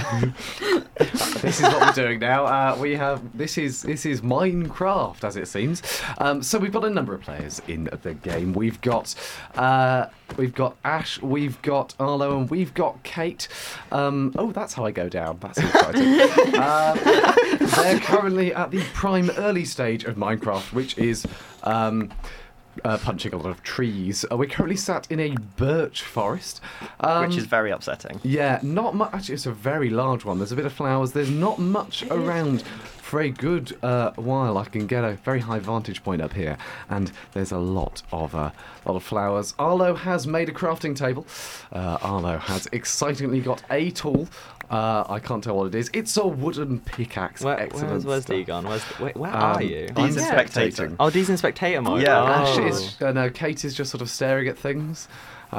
This is what we're doing now. This is Minecraft, as it seems. So we've got a number of players in the game. We've got Ash, we've got Arlo, and we've got Kate. Oh, that's how I go down. That's exciting. They're currently at the prime early stage of Minecraft, which is punching a lot of trees. We're currently sat in a birch forest. Which is very upsetting. Yeah, not much. Actually, it's a very large one. There's a bit of flowers. There's not much around for a good while. I can get a very high vantage point up here, and there's a lot of flowers. Arlo has made a crafting table. Arlo has excitingly got a tool. I can't tell what it is. It's a wooden pickaxe. Excellent. Where's Dee gone? Where are you? Dee's in spectator. Oh, Dee's in spectator mode. Yeah. Ash is. No, Kate is just sort of staring at things.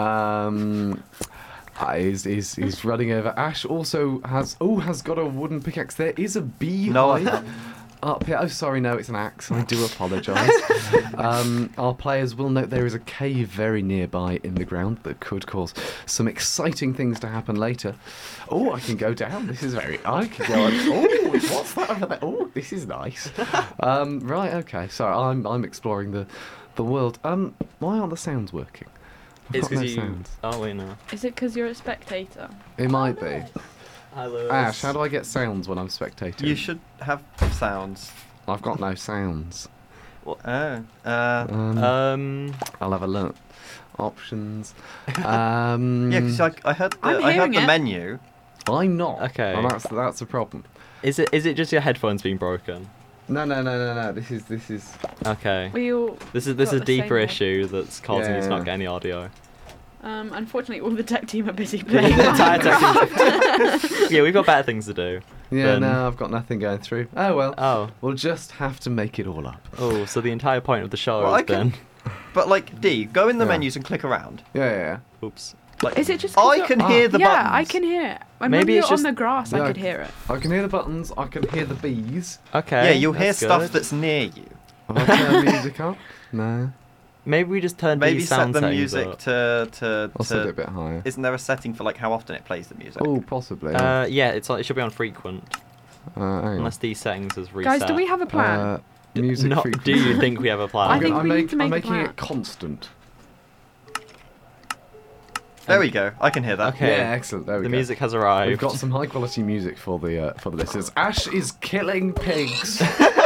He's running over. Ash also has got a wooden pickaxe. There is a beehive up here. Oh, sorry, no, it's an axe. I do apologise. Our players will note there is a cave very nearby in the ground that could cause some exciting things to happen later. Oh, I can go down. This is I can go on. Oh, what's that over there? Oh, this is nice. Right, okay. Sorry, I'm exploring the world. Why aren't the sounds working? It's because you. Sounds. Oh wait, no. Is it because you're a spectator? It might be. Hi, Lewis. Ash, how do I get sounds when I'm spectating? You should have sounds. I've got no sounds. Oh. I'll have a look. Options. Yeah, because I heard the menu. I'm not. Okay. And that's a problem. Is it just your headphones being broken? No. This is. Okay. This is got a the deeper same issue that's causing you to not get any audio. Unfortunately, all the tech team are busy playing. The entire tech team. Yeah, we've got better things to do. Yeah, no, I've got nothing going through. Oh well. Oh. We'll just have to make it all up. Oh, so the entire point of the show is then. But like, Dee, go in the menus and click around. Yeah. Oops. Like, Is it just? I can hear the buttons. Yeah, I can hear it. When Maybe you're it's on just- the grass, Yeah, I could hear it. I can hear the buttons. I can hear the bees. Okay. Yeah, you'll hear that's stuff good. that's near you. Have I turned music up? No. Maybe we just turn Maybe these set sound the settings music up. to. I'll set it a bit higher. Isn't there a setting for like how often it plays the music? Oh, possibly. Yeah, it should be on frequent. Hang on. Unless these settings is reset. Guys, do we have a plan? Music Do frequency. you think we have a plan? I think we need to make I'm a making plan. it constant. There we go. I can hear that. Okay. Yeah, excellent. There we The go. music has arrived. We've got some high quality music for the listeners. Ash is killing pigs.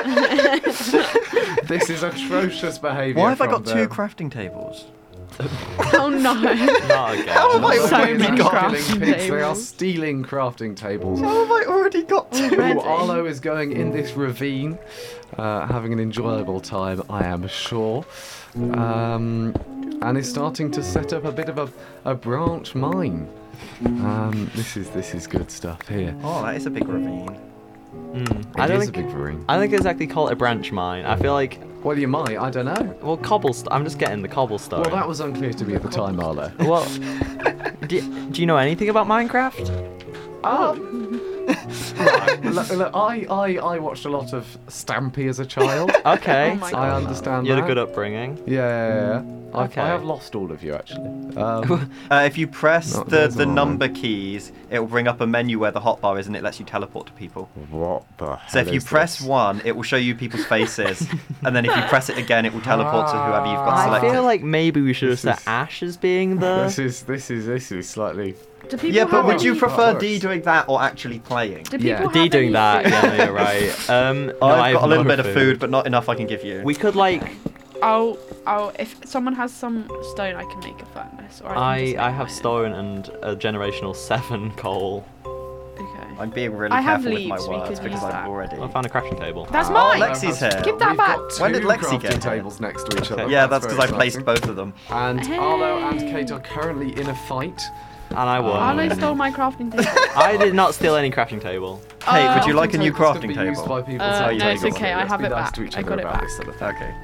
This is atrocious behaviour. Why have I got from two them. crafting tables? Oh no! Not again. How have I So already many got crafting killing pigs. They are tables. stealing crafting tables. How have I already got two? Already? Arlo is going in this ravine, having an enjoyable time, I am sure, and is starting to set up a bit of a branch mine. This is good stuff here. Oh, that is a big ravine. I It don't is a think. big ravine. I think exactly call it a branch mine. I feel like. Well, you might. I don't know. Well, cobblestone. I'm just getting the cobblestone. Well, that was unclear to me at the time, Arlo. Well, do you know anything about Minecraft? Look, I watched a lot of Stampy as a child. Okay. Oh my I God. understand You had that. a good upbringing. Yeah. Okay. I have lost all of you, actually. If you press No, the there's all number keys, it will bring up a menu where the hotbar is, and it lets you teleport to people. What the So if hell you is press this? 1, it will show you people's faces, and then if you press it again, it will teleport to whoever you've got I selected. feel like maybe we should have This set is- Ash as being the. This is slightly. Do people Yeah, but have would you any- prefer works. Dee doing that or actually playing? Do Yeah. people D have doing any that. food? Yeah, no, you're right. No, I I've have got a little no bit of food, but not enough I can give you. We could like. If someone has some stone, I can make a furnace. Or I can just I make have mine. stone and a generational 7 coal. Okay. I'm being really I have careful with my leaves, we words could because use I've that. already... I found a crafting table. That's mine. Lexi's here. Give that We've back. got When did two Lexi crafting get here? tables next to each other. Yeah, that's because I very placed exciting. both of them. And Arlo and Kate are currently in a fight. And I won. Arlo stole my crafting table. I did not steal any crafting table. Hey, would you Uh, like a new Tables can crafting be used table? by people Uh, to no, take it's them. okay, I Let's have be it nice back. to each I other got it about back. this sort of thing. Okay.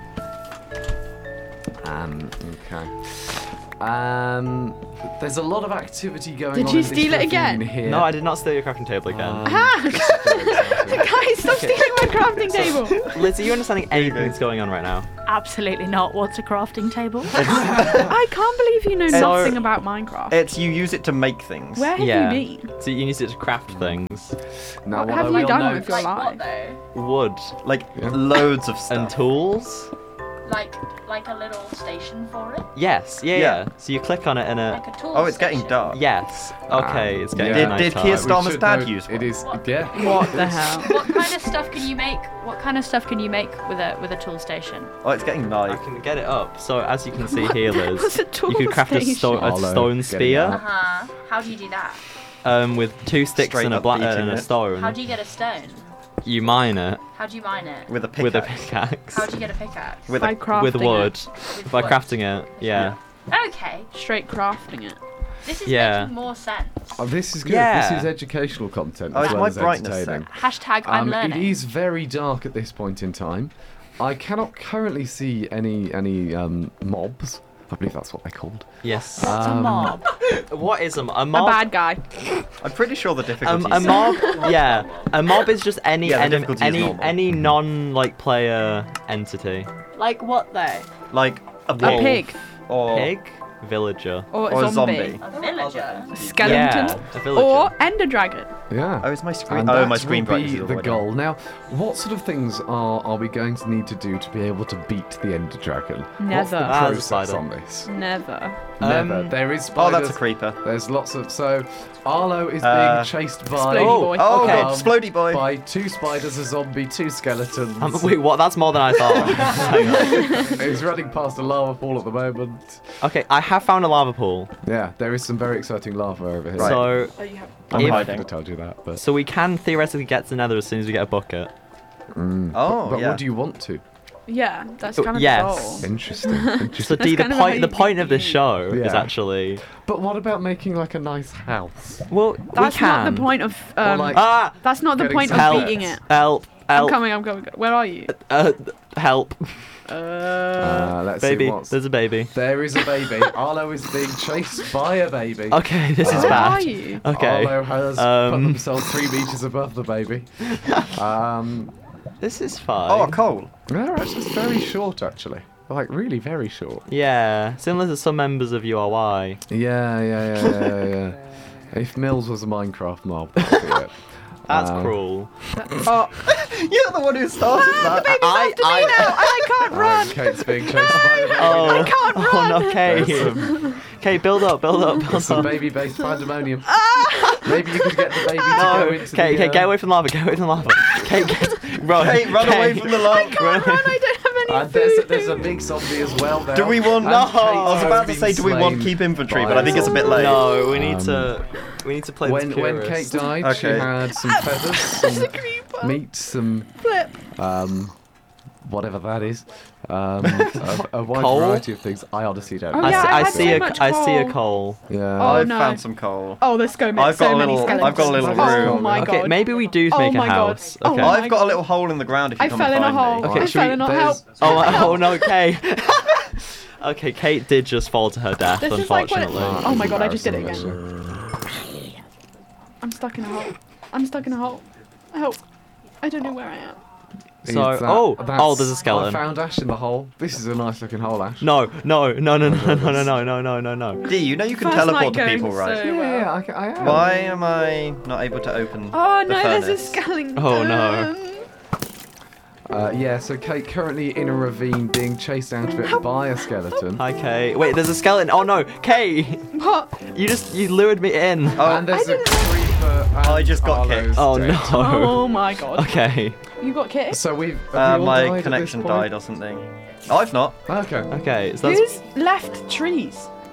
There's a lot of activity going Did on. you in this steal it ravine again? Here. No, I did not steal your crafting table again. Guys, stop stealing my crafting table. Liz, are you understanding anything that's going on right now? Absolutely not. What's a crafting table? I can't believe you know So- nothing about Minecraft. It's you use it to make things. Where have Yeah. you been? So you use it to craft things. Now, What what have I you will done note- with your life? Wood Like Yeah. loads of and stuff. tools. Like a little station for it? Yes. Yeah. Yeah. So you click on it and Like a tool Oh, it's getting station? dark. yes. Okay, it's getting yeah. Did nighttime. Keir We Starmer's should dad note use one? It is, yeah. What the hell? What kind of stuff can you make? What kind of stuff can you make with a tool station? Oh, it's getting I night. can get it up. So as you can see What here, the Liz, hell's a tool you could craft a, station? Arlo, stone get it spear out. Uh-huh. How do you do that? with 2 sticks Straight and a up black beating and a it. stone. How do you get a stone? You mine it How do you mine it? With a pickaxe. with a pickaxe. How do you get a pickaxe? With By a crafting with wood. it. With By wood. crafting it. Yeah. Okay, Straight crafting it. this is Yeah. making more sense. Oh, this is good. Yeah. This is educational content Oh, as it's well my as brightness entertaining. Hashtag I'm It learning. is very dark at this point in time. I cannot currently see any mobs. I believe that's what they're called. Yes. What's a mob? What is a A mob? bad guy. I'm pretty sure the difficulty A mob, yeah. A mob is just any Yeah, the difficulty is normal. any non player entity. Like what though? like a A wolf pig. or Pig, villager. Or or a a zombie. zombie. A villager. A skeleton. Yeah, a villager. Or Ender Dragon. Yeah. Oh, it's my screen. And Oh, that my screen will brightness be is all the way goal. down. Now, what sort of things are we going to need to do to be able to beat the Ender Dragon? What's the Never. Ah, process spider. on this? Never. Never. There is Oh, spiders. that's a creeper. There's lots of so. Arlo is being chased by. Explodey boy. Oh, Okay. God, Splody boy. By 2 spiders, a zombie, 2 skeletons. Wait, what? That's more than I thought. Hang on. He's running past a lava pool at the moment. Okay, I have found a lava pool. Yeah, there is some very exciting lava over here. Right. So, Oh, you have. I'm if- not going to tell you that, but. so we can theoretically get to Nether as soon as we get a bucket. Oh, but yeah. what do you want to? Yeah, that's Oh, kind of yes. the goal. Interesting. So Interesting. D, kind of how you the point of this begin. show is Yeah. actually But what about making like a nice house? well, That's we can. not the point of. Or like- Ah, That's not the Getting point some of help, beating it. help, I'm help, coming. I'm coming. Where are you? help, Let's baby. see what's. There's a baby. There is a baby. Arlo is being chased by a baby. Okay, this is Where bad. are you? Okay, Arlo has put themselves 3 meters above the baby. this is fine. Oh, a coal. They're actually very short, actually. Like really very short. Yeah, similar to some members of URY. Yeah. If Mills was a Minecraft mob, that'd be it. That's cruel. Oh, You're the one who started that. I can't run. Kate's being chased by the baby. Oh, can't oh no, There's Kate. some, Kate, build up, there's some build up. baby-based pandemonium. Maybe you could get the baby to No, go into Kate, the... get away from the lava, get away from the lava. Kate, run. Kate, run away Kate. from the lava. Run away. I don't have any And food. there's a big zombie as well there. Do we want? And I Kate was about to has say, do we been want slain keep infantry? by But I think it's a bit late. No, we need to play When the Kate purist. died, she Okay. had some feathers, There's a some creeper. meat, some Flip. whatever that is, a wide Coal? variety of things. I honestly don't Oh, know. yeah, I I had see so a much I see a coal. coal. Yeah. Oh, I've no. found some coal. Oh, there's so many. I've got so a many little- skeletons. I've got a little Oh room. my Okay, god. maybe we do Oh make a my God. house. Oh Okay. my I've got a little hole in the ground if you I come fell and in a find hole. me. Okay, I should fell we- in a hole. there's- Oh no, Kate. Okay, Kate did just fall to her death, This is like what it- unfortunately. Oh my god, I just did it again. Embarrassing, I'm stuck in a hole. I'm stuck in a hole. Help. I don't know where I am. So, Is that- oh, that's- there's a skeleton. I found Ash in the hole. This is a nice looking hole, Ash. No. D, you know you can First teleport night to going people, right? so Yeah, well. yeah, I am. Why am I not able to open Oh the no, there's a furnace? skeleton. Oh, no. Yeah, so Kate currently in a ravine being chased out of it by a skeleton. Hi, Kate. Wait, there's a skeleton. Oh no, Kate! What? You lured me in. Oh, And there's I a didn't creeper. And I just got Arlo's kicked. Oh dead. no. Oh my god. Okay. You got kicked? So we've. have we all died my at this connection point? died or something. Oh, I've not. Okay. Okay. So that's. Who's left trees?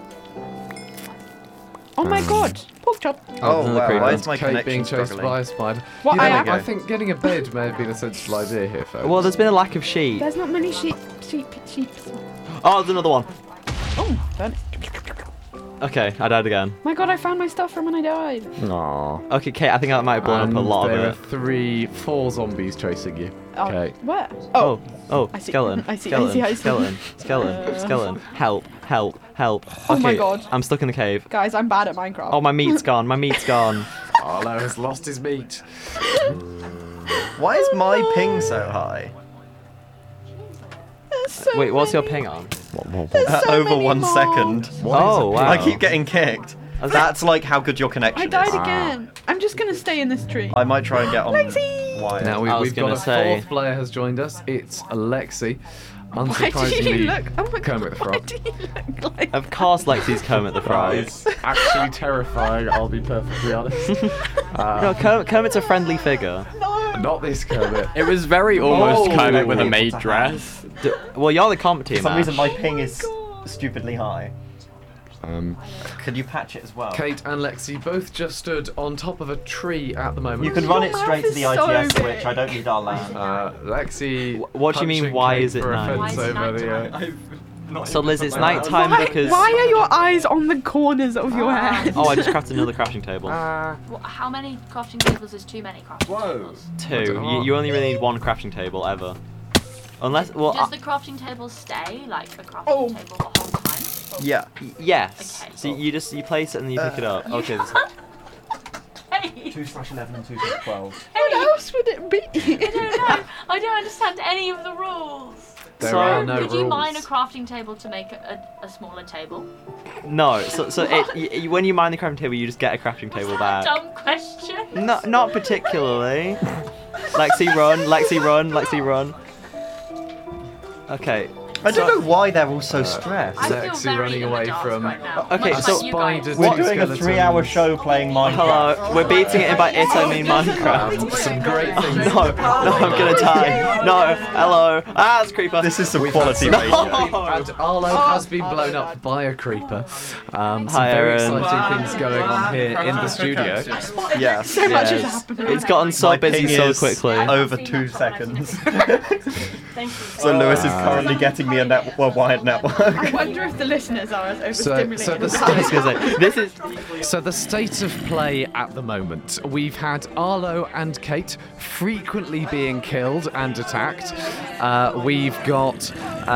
Oh my god. Pork chop. Oh, another wow. creeper. Why is my Kate connection being chased struggling? by a spider. What, You know, I am- I think getting a bed may have been a sensible idea here, folks. Well, there's been a lack of sheep. There's not many sheep. Oh, there's another one. Oh, burn it. Okay, I died again. My god, I found my stuff from when I died. Aww. Okay, Kate, I think that might have blown up a lot there of are it. 4 zombies chasing you. Oh, Okay. where? Oh, I see. skeleton. I see, I Skeleton. see, I see. Skeleton. Skeleton. Skeleton. Help. Help. Help. Oh my Okay, God. I'm stuck in the cave. Guys, I'm bad at Minecraft. Oh, my meat's gone. My meat's gone. Arlo has lost his meat. Why is my ping so high? so Wait, what's your many. ping on? There's so Over many 1 mobs. second. Oh, wow. I keep getting kicked. That's like how good your connection I died is. again. I'm just gonna stay in this tree. I might try and get on Lexi! wire. Now I was we've got gonna a say- fourth player has joined us. It's Alexi. Why do Unsurprisingly, you look? Oh my god! Kermit the Why Frog. do you look like? Of course, Lexi's Kermit the Frog. It's actually terrifying, I'll be perfectly honest. No, Kermit's a friendly figure. No. Not this Kermit. It was very almost Oh, Kermit with a what maid the dress. Well, you're the comp For team. some reason, Ash. my ping is stupidly high. Um, Could you patch it as well? Kate and Lexi both just stood on top of a tree at the moment. You can run Your it straight to mouth the is so ITS big. switch. I don't need our land. Lexi. What do you mean, punching why Kate is it for a night? Why is fence it over nighttime? the, So Liz, it's nighttime Why, because. why are your eyes on the corners of your head? Oh, I just crafted another crafting table. How many crafting tables is too many crafting tables? Two. You only really need one crafting table ever. Unless, well, Does the crafting table stay like a crafting Oh. table the whole time? Yeah. yes. Okay. So you place it and then you pick it up. Okay. Hey, 2/11 and 2/12. What else would it be? I don't know. I don't understand any of the rules. There So- are no Could you rules. mine a crafting table to make a smaller table? No. So when you mine the crafting table, you just get a crafting table back. Dumb question. No, not particularly. Lexi, run. Lexi, run. Lexi, run. Okay. I don't know why they're all so stressed. I feel Lexi very running in the away dark from- right now. Okay, Much so like you spiders- guys. We're Two doing a skeletons. 3-hour show playing Minecraft. Hello. We're beating it, and by it I mean Minecraft. Some great Oh, things. no, I'm gonna die. No, hello. Ah, it's a creeper. This is some We've had quality some- radio. And Arlo has been blown up by a creeper. Some Hi, very Aaron. exciting things going on here in the studio. Yes. So much is Yes. happening. It's gotten so My busy ping so is quickly. over 2 seconds. Thank you. So Lewis is currently getting me a wired I network. wonder if the listeners are as So overstimulated. the as I was state, gonna say, this is. so the state of play at the moment, we've had Arlo and Kate frequently being killed and attacked. We've got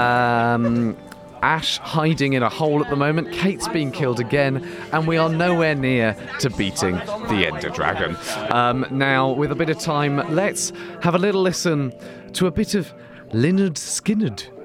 Ash hiding in a hole at the moment. Kate's being killed again, and we are nowhere near to beating the Ender Dragon. Now, with a bit of time, let's have a little listen to a bit of Lynyrd Skynyrd.